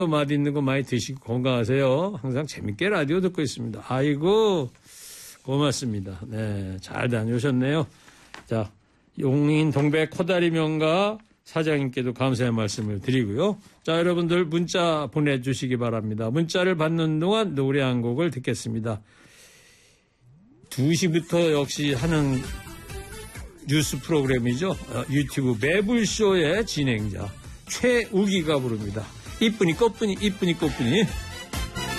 맛있는 거 많이 드시고 건강하세요. 항상 재밌게 라디오 듣고 있습니다. 아이고, 고맙습니다. 네, 잘 다녀오셨네요. 자, 용인 동백 코다리 명가 사장님께도 감사의 말씀을 드리고요. 자, 여러분들 문자 보내주시기 바랍니다. 문자를 받는 동안 노래 한 곡을 듣겠습니다. 2시부터 역시 하는 뉴스 프로그램이죠. 유튜브 매불쇼의 진행자 최우기가 부릅니다. 이쁘니 꽃쁘니 이쁘니 꽃쁘니.